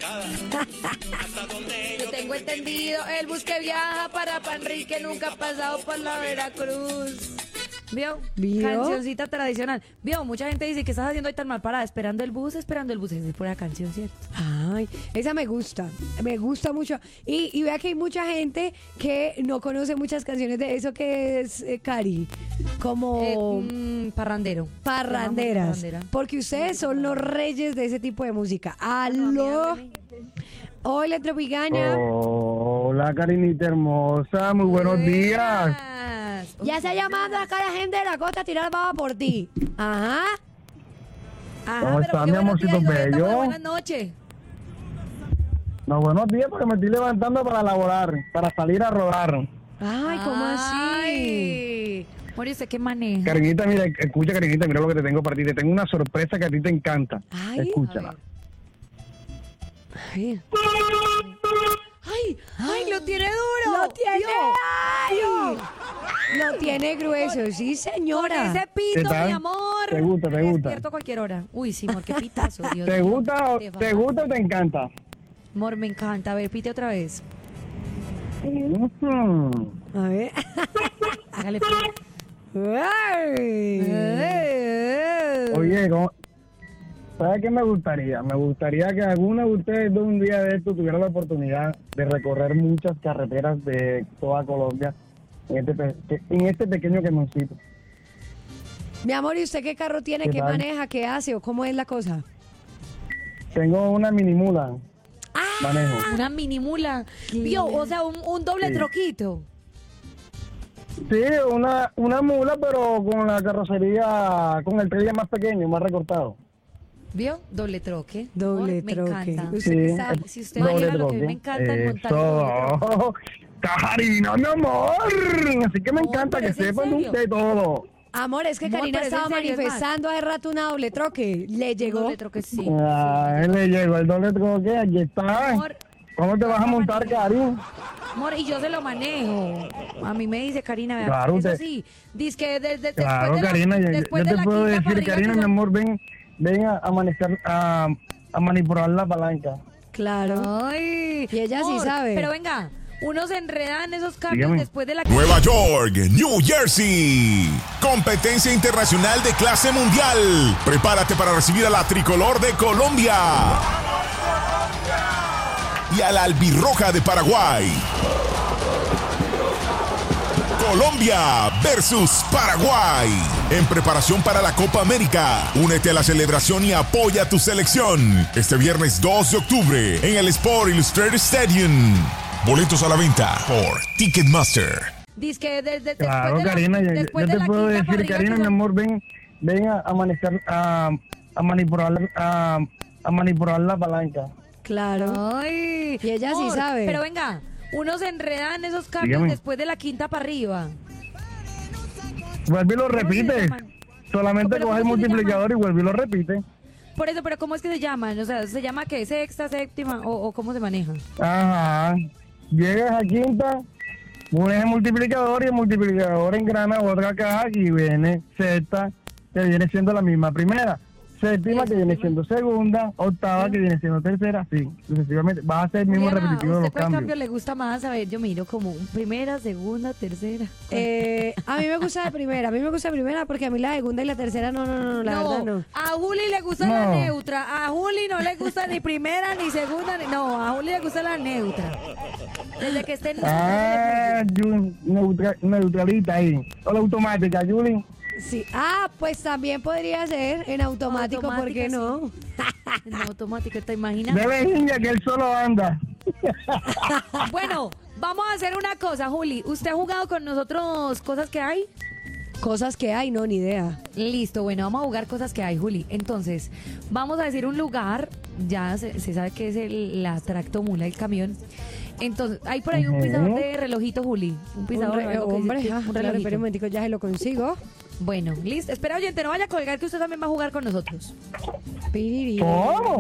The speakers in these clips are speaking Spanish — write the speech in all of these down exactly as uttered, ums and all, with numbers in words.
Yo tengo entendido, el bus que viaja para Panrique nunca ha pasado por la Veracruz. ¿Vio? ¿Vio? Cancioncita tradicional. ¿Vio? Mucha gente dice que estás haciendo hoy tan mal parada, esperando el bus, esperando el bus. Esa es pura canción, ¿cierto? Ay, esa me gusta, me gusta mucho. Y, y vea que hay mucha gente que no conoce muchas canciones de eso que es, eh, Cari, como Eh, mm, parrandero. parranderas. Parrandera. Porque ustedes son los reyes de ese tipo de música. ¡Aló! Hola, Tropicaña. Hola, Karinita hermosa, muy buenos días. Ya está llamando acá la gente de la costa a tirar baba por ti. Ajá. Ajá, ¿Cómo pero está, qué mi buenos amorcito días, y ahorita, bello? pues, buenas noches. No, buenos días porque me estoy levantando para laborar, para salir a rodar. Ay, ¿cómo así? Ay. Mori, ¿usted qué maneja? Karinita, mira, escucha, Karinita, mira lo que te tengo para ti. Te tengo una sorpresa que a ti te encanta. Ay, Escúchala. a ver. Ay, ¡Ay! ¡Ay, lo tiene duro! ¡Lo tiene! Vio, ¡Ay! vio. Lo tiene grueso, sí, Con señora. ese ¿Qué pito, tal? mi amor. ¿Te gusta, te Me gusta? despierto a cualquier hora. Uy, sí, amor, qué pitazo, Dios ¿Te mío. gusta, o- Te va. te gusta o te encanta? Amor, me encanta. A ver, pite otra vez. Ujú. A ver. Hágale pite. Ay. Eh. Oye, ¿cómo- ¿sabes qué me gustaría? Me gustaría que alguno de ustedes de un día de esto tuviera la oportunidad de recorrer muchas carreteras de toda Colombia en este, pe- que- en este pequeño camioncito. Mi amor, ¿y usted qué carro tiene? ¿Qué ¿Qué tal? maneja? ¿Qué hace? ¿O cómo es la cosa? Tengo una mini mula. Manejo. Una mini mula. Vio, o sea, un, un doble Sí. troquito. Sí, una, una mula, pero con la carrocería, con el trailer más pequeño, más recortado. ¿Vio? Doble troque. Doble Amor, me troque. encanta. Usted Sí, que sabe. Si usted doble maneja lo que a mí troque. me encanta es montar un doble troque. Eso. Cajarina, mi amor. Así que me Amor, encanta pero que es en sepan serio. de todo. Amor, es que Amor, Karina pero es en estaba serio, es más. manifestando hace rato una doble troque. Le Un llegó. doble troque, sí. Ah, él le llegó el doble troque, aquí está. Amor, ¿Cómo te vas a montar, Cari? amor, y yo se lo manejo. A mí me dice Karina, vea, Claro, eso usted- sí, dice que desde Claro, después de Karina, la, yo, yo después te de la puedo quinta para decir, arriba, Karina, que mi son- amor, ven, ven a, a manejar, a, a manipular la palanca. Claro. Ay, Y ella sí amor, sabe. Pero venga, uno se enreda en esos cambios Dígame. después de la Nueva York, New Jersey. Competencia internacional de clase mundial. Prepárate para recibir a la tricolor de Colombia y a la albirroja de Paraguay. Colombia versus Paraguay. En preparación para la Copa América. Únete a la celebración y apoya a tu selección. Este viernes dos de octubre en el Sport Illustrated Stadium. Boletos a la venta por Ticketmaster. dice que desde Claro, después de la, Karina, yo, yo después te de la puedo quinta para decir, arriba, Karina, que mi son- amor, ven, ven a, a manejar, a, a manipular, a, a manipular la palanca. Claro. Ay, Y ella sí amor, sabe. Pero venga, uno se enreda en esos cambios Dígame. después de la quinta para arriba. Vuelve y lo ¿Cómo es que se repites. llaman? Solamente ¿Pero coge el cómo se multiplicador y vuelve y lo repite. Por eso, pero ¿cómo es que se llaman? O sea, ¿se llama qué? ¿Sexta, séptima? ¿O, o cómo se maneja? Ajá. Llegas a quinta, pones el multiplicador y el multiplicador engrana otra caja y viene sexta, que viene siendo la misma primera. Séptima, que viene siendo segunda. Octava, que viene siendo tercera. Así, sucesivamente. Vas a hacer el mismo Juliana, repetitivo de ¿usted los cuál cambios. cambio le gusta más? A ver, yo miro como primera, segunda, tercera. Eh, a mí me gusta la primera. A mí me gusta la primera porque a mí la segunda y la tercera no, no, no, no la verdad no. A Juli le gusta la No. neutra. A Juli no le gusta ni primera, ni segunda, ni... No, a Juli le gusta la neutra. Desde que esté en... Ah, Jun- neutra- neutralita ahí. O la automática, Julie. Sí. Ah, pues también podría ser en automático, ¿por qué Automática, no? En automático, ¿te imaginas? Debe niña que él solo anda. Bueno, vamos a hacer una cosa, Juli. ¿Usted ha jugado con nosotros cosas que hay? Cosas que hay, no, ni idea. Listo, bueno, vamos a jugar cosas que hay, Juli. Entonces, vamos a decir un lugar, ya se, se sabe que es el, la tractomula, el camión. Entonces, hay por ahí un Ujú. pisador de relojito, Juli. Un pisador Un re- de reloj que hombre, dice- ah, un claro, relojito. espera un momentico, ya se lo consigo. Bueno, listo. Espera, oyente, no vaya a colgar que usted también va a jugar con nosotros. Piriri. ¿Cómo?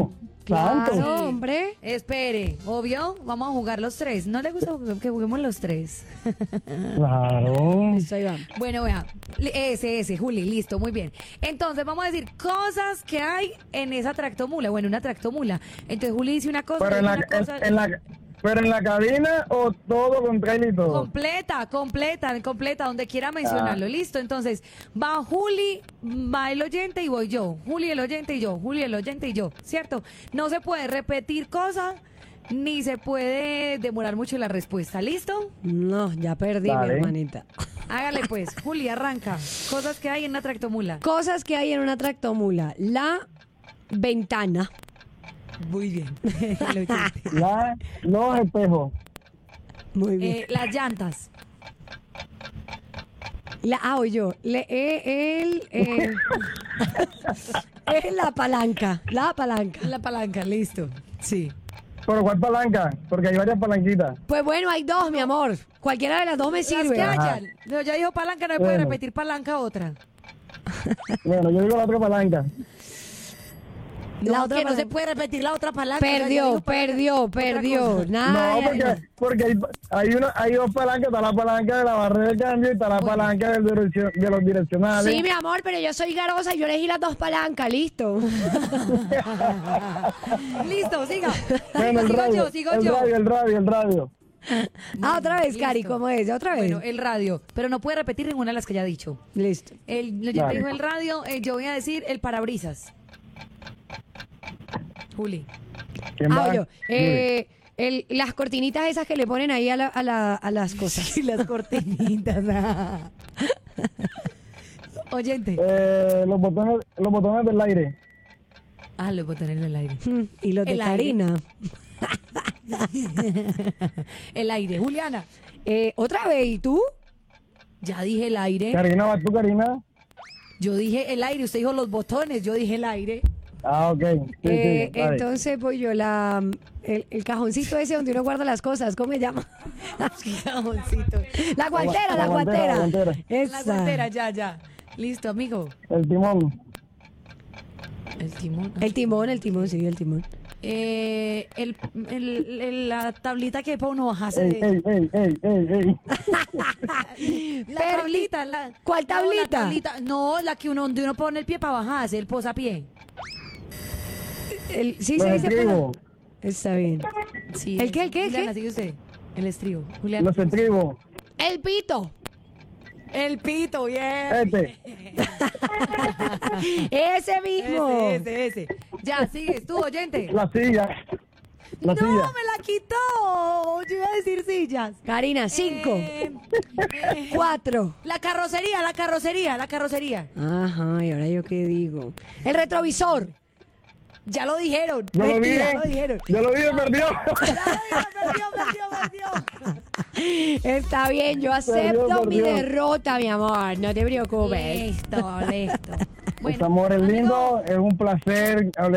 Claro, Santo. hombre. Espere, obvio, vamos a jugar los tres. ¿No le gusta que juguemos los tres? Claro. Listo, ahí va. Bueno, vea, ese, ese, Juli, listo, muy bien. Entonces vamos a decir cosas que hay en esa tractomula, bueno, una tractomula. Entonces Juli dice una cosa, Pero en dice la, una cosa en, en la, pero en la cabina o todo con trailer y todo. completa, completa, completa, donde quiera mencionarlo, listo. Entonces va Juli, va el oyente y voy yo. Juli el oyente y yo, Juli el oyente y yo, ¿cierto? No se puede repetir cosas ni se puede demorar mucho la respuesta, ¿listo? No, ya perdí, mi Dale. hermanita. Hágale pues, Juli, arranca. Cosas que hay en una tractomula. Cosas que hay en una tractomula. La ventana. Muy bien. El oyente. La, los espejos. Muy bien. Eh, las llantas. La, ah, o yo. Le, eh, el, eh, es la palanca. La palanca. La palanca, listo. Sí. ¿Pero cuál palanca? Porque hay varias palanquitas. Pues bueno, hay dos, mi amor. Cualquiera de las dos me Las sirve. que hayan. Pero ya dijo palanca, no me puede Bueno. repetir palanca otra. Bueno, yo digo la otra palanca. No, La otra que no palanca. se puede repetir la otra palanca. Ya Perdió, dijo palanca. perdió, Otra perdió. cosa. Nada. No, de- porque, porque hay, hay, una, hay dos palancas. Está la palanca de la barra de cambio y está la Bueno. palanca del direccio- de los direccionales. Sí, mi amor, pero yo soy garosa y yo elegí las dos palancas, listo. Listo, siga. Bueno, el sigo radio, yo, sigo el yo. radio, el radio, el radio. Ah, otra vez, Cari, Listo. ¿cómo es? Otra vez. Bueno, el radio, pero no puede repetir ninguna de las que ya ha dicho. Listo. El, yo te Vale. dijo el radio, eh, yo voy a decir el parabrisas. Juli. ¿Quién Ah, va? yo. Eh, el- las cortinitas esas que le ponen ahí a, la- a, la- a las cosas. Y las cortinitas. ah. Oyente. Eh, los botones, los botones del aire. Ah, los botones en el aire. Mm, y los de El aire. Karina. El aire. Juliana. Eh, otra vez, ¿y tú? Ya dije el aire. Karina, ¿vas tú, Karina? Yo dije el aire. Usted dijo los botones. Yo dije el aire. Ah, ok. Sí, Eh, sí, vale. entonces, pues yo, la, el, el cajoncito ese donde uno guarda las cosas, ¿cómo se llama? Cajoncito. La guantera, la La guantera, la guantera. guantera. Esa. La guantera, ya, ya. Listo, amigo. El timón. El timón. El timón, el timón, sí, el timón. Eh, el, el- el- la tablita que para uno bajarse. Ey, de- ey, ey, ey, ey, ey. La Perdi- tablita. La, ¿Cuál no, la tablita? tablita. No, la que uno, donde uno pone el pie para bajarse, el posapié. El, sí, Los se dice. estribos. Está bien. Sí, ¿El qué, el qué, el Juliana, qué? sigue usted. El estribo. Juliana. Los estribos. El pito. El pito, bien. Este. Ese mismo. Ese, ese, ese. Ya, sigues tú, oyente. La silla. La no, silla. me la quitó. Yo iba a decir sillas. Karina, cinco, Eh, eh, cuatro. la carrocería, la carrocería, la carrocería. Ajá, y ahora yo qué digo. El retrovisor. Ya lo dijeron. Yo lo Mentira, dije. lo dijeron. Yo lo dije, perdió. Ya lo dijeron, perdió, perdió, perdió. Está bien, yo acepto Perdió, mi perdió. derrota, mi amor. No te preocupes. Listo, listo. Pues amor, es amigo, lindo. Es un placer hablar